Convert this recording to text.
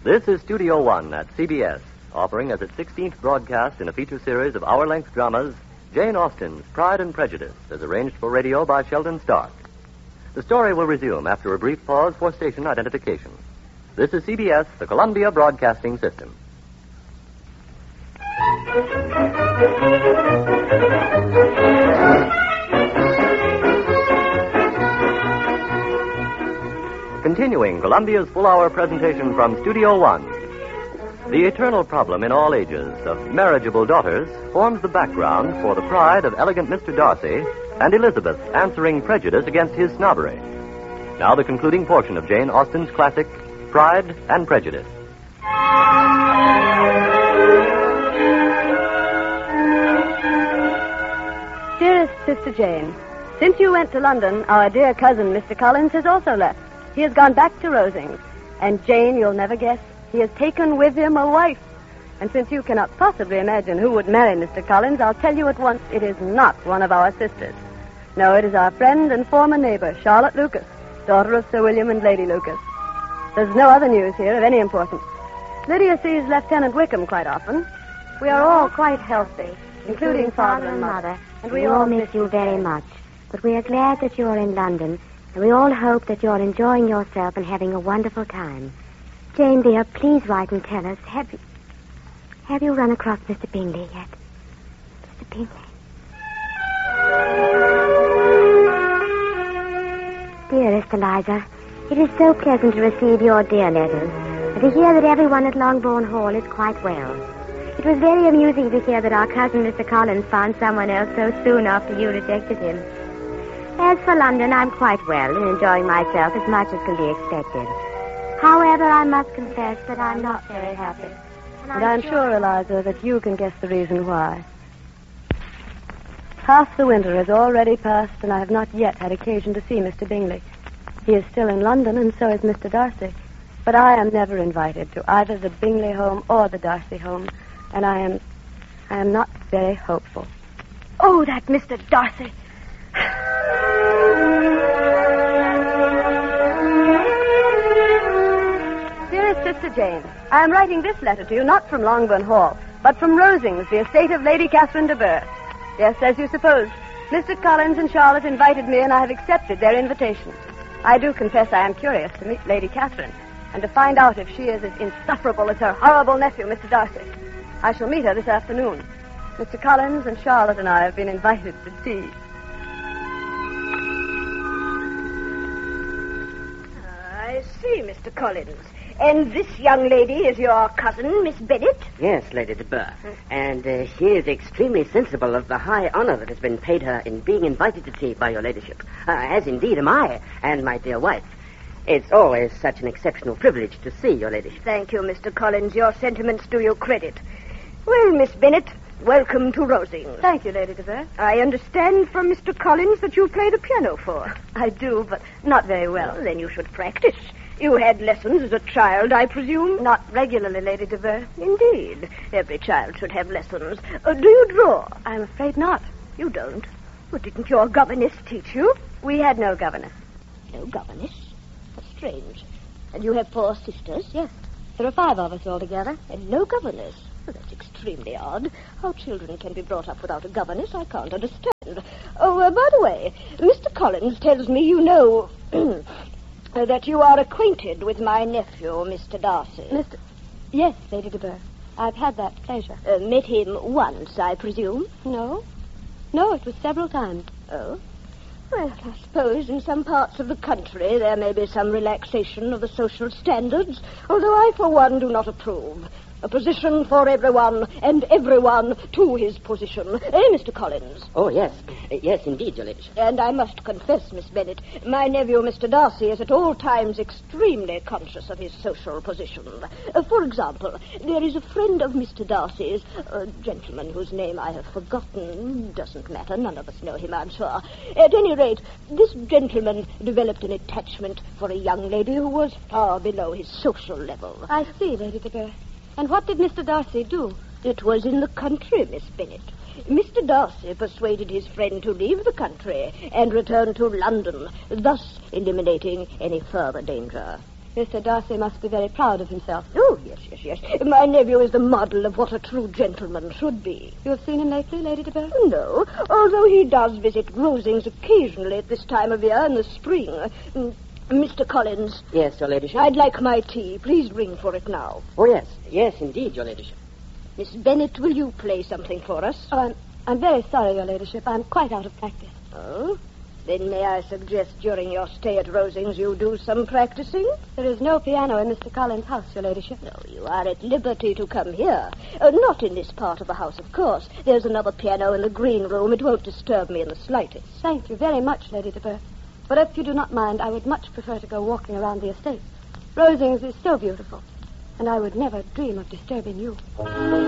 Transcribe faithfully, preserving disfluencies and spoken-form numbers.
This is Studio One at C B S, offering as its sixteenth broadcast in a feature series of hour-length dramas, Jane Austen's Pride and Prejudice, as arranged for radio by Sheldon Stark. The story will resume after a brief pause for station identification. This is C B S, the Columbia Broadcasting System. Continuing Columbia's full-hour presentation from Studio One. The eternal problem in all ages of marriageable daughters forms the background for the pride of elegant Mister Darcy and Elizabeth's answering prejudice against his snobbery. Now the concluding portion of Jane Austen's classic, Pride and Prejudice. Dearest Sister Jane, since you went to London, our dear cousin, Mister Collins, has also left. He has gone back to Rosings. And Jane, you'll never guess, he has taken with him a wife. And since you cannot possibly imagine who would marry Mister Collins, I'll tell you at once it is not one of our sisters. No, it is our friend and former neighbor, Charlotte Lucas, daughter of Sir William and Lady Lucas. There's no other news here of any importance. Lydia sees Lieutenant Wickham quite often. We are all quite healthy, including father and mother. And we all miss you very much. But we are glad that you're in London, and we all hope that you're enjoying yourself and having a wonderful time. Jane, dear, please write and tell us, have you... Have you run across Mister Bingley yet? Mister Bingley? Dearest Eliza, it is so pleasant to receive your dear letters, and to hear that everyone at Longbourn Hall is quite well. It was very amusing to hear that our cousin Mister Collins found someone else so soon after you rejected him. As for London, I'm quite well and enjoying myself as much as can be expected. However, I must confess that I'm not very happy. And I'm, and I'm sure, sure, Eliza, that you can guess the reason why. Half the winter has already passed, and I have not yet had occasion to see Mister Bingley. He is still in London, and so is Mister Darcy. But I am never invited to either the Bingley home or the Darcy home, and I am... I am not very hopeful. Oh, that Mister Darcy! Dearest Sister Jane, I am writing this letter to you not from Longbourn Hall, but from Rosings, the estate of Lady Catherine de Bourgh. Yes, as you suppose, Mister Collins and Charlotte invited me, and I have accepted their invitation. I do confess I am curious to meet Lady Catherine, and to find out if she is as insufferable as her horrible nephew, Mister Darcy. I shall meet her this afternoon. Mister Collins and Charlotte and I have been invited to tea. I see, Mister Collins. And this young lady is your cousin, Miss Bennet? Yes, Lady de Bourgh. Hmm. And uh, she is extremely sensible of the high honor that has been paid her in being invited to tea by your ladyship, uh, as indeed am I and my dear wife. It's always such an exceptional privilege to see your ladyship. Thank you, Mister Collins. Your sentiments do you credit. Well, Miss Bennet, welcome to Rosings. Thank you, Lady de Bourgh. I understand from Mister Collins that you play the piano for. I do, but not very well. Well, then you should practice. You had lessons as a child, I presume? Not regularly, Lady de Bourgh. Indeed. Every child should have lessons. Uh, do you draw? I'm afraid not. You don't? Well, didn't your governess teach you? We had no governess. No governess? That's strange. And you have four sisters? Yes. There are five of us altogether. And no governess? Well, that's extremely odd. How children can be brought up without a governess, I can't understand. Oh, uh, by the way, Mister Collins tells me you know... that you are acquainted with my nephew, Mister Darcy. Mister... Yes, Lady de Bourgh. I've had that pleasure. Uh, met him once, I presume? No. No, it was several times. Oh? Well, I suppose in some parts of the country there may be some relaxation of the social standards, although I, for one, do not approve. A position for everyone, and everyone to his position. Eh, Mister Collins? Oh, yes. Yes, indeed, your ladyship. And I must confess, Miss Bennet, my nephew, Mister Darcy, is at all times extremely conscious of his social position. Uh, for example, there is a friend of Mister Darcy's, a gentleman whose name I have forgotten. Doesn't matter, none of us know him, I'm sure. At any rate, this gentleman developed an attachment for a young lady who was far below his social level. I see, Lady de Bourgh. And what did Mister Darcy do? It was in the country, Miss Bennet. Mister Darcy persuaded his friend to leave the country and return to London, thus eliminating any further danger. Mister Darcy must be very proud of himself. Oh, yes, yes, yes. My nephew is the model of what a true gentleman should be. You have seen him lately, Lady de Bourgh? No, although he does visit Rosings occasionally at this time of year in the spring. Mm, Mister Collins. Yes, Your Ladyship. I'd like my tea. Please ring for it now. Oh, yes. Yes, indeed, Your Ladyship. Miss Bennet, will you play something for us? Oh, I'm, I'm very sorry, Your Ladyship. I'm quite out of practice. Oh? Then may I suggest during your stay at Rosings you do some practicing? There is no piano in Mister Collins' house, Your Ladyship. No, you are at liberty to come here. Uh, not in this part of the house, of course. There's another piano in the green room. It won't disturb me in the slightest. Thank you very much, Lady de Bourgh. But if you do not mind, I would much prefer to go walking around the estate. Rosings is so beautiful, and I would never dream of disturbing you.